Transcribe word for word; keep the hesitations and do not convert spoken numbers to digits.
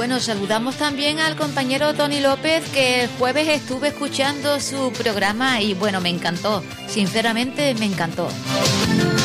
bueno, saludamos también al compañero Tony López, que el jueves estuve escuchando su programa y bueno, me encantó, sinceramente me encantó.